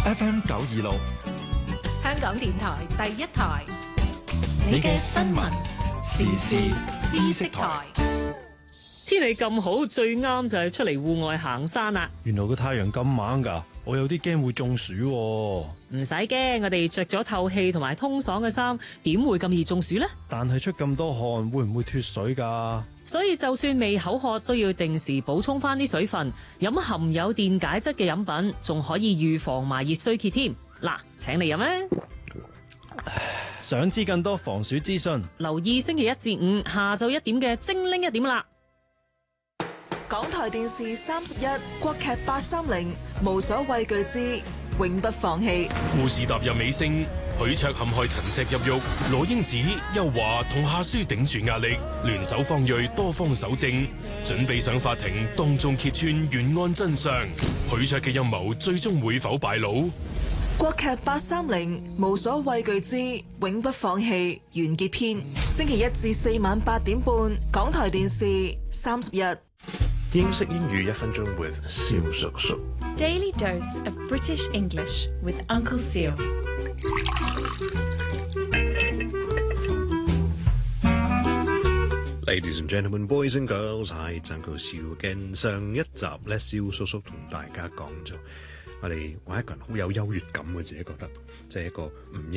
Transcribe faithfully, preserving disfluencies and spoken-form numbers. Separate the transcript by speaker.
Speaker 1: F M 九二六，
Speaker 2: 香港電台第一台，
Speaker 1: 你嘅新聞時事知識台。
Speaker 3: 天氣咁好，最啱就係出嚟戶外行山啦。
Speaker 4: 原來個太陽咁猛㗎，我有啲驚會中暑喎。
Speaker 3: 唔使驚，我哋着咗透氣同埋通爽嘅衫，點會咁易中暑呢？
Speaker 4: 但係出咁多汗，會唔會脫水㗎？
Speaker 3: 所以就算未口渴，都要定時補充翻啲水分，飲含有電解質嘅飲品，仲可以預防埋熱衰竭添。嗱，請你飲啊！
Speaker 4: 想知更多防暑資訊，
Speaker 3: 留意星期一至五下晝一點嘅精靈一點啦。
Speaker 5: 港台電視三十一國劇八三零，無所畏懼之永不放棄。
Speaker 6: 故事踏入尾聲，許卓陷害陳石入獄，羅英子、邱華同夏書頂住壓力，聯手方睿多方搜證，準備上法庭當眾揭穿懸案真相。許卓嘅陰謀最終會否敗露？
Speaker 5: 國劇八三零，無所畏懼之永不放棄完結篇，星期一至四晚八點半，港台電視三十一。
Speaker 7: 英式英語一分鐘 with 蕭叔叔。
Speaker 8: Daily dose of British English with Uncle Seal。
Speaker 7: Ladies and gentlemen, boys and girls， 係Uncle Seal again。上一集咧，蕭叔叔同大家講咗，我哋話一個人好有優越感嘅，自己覺得即係一個唔應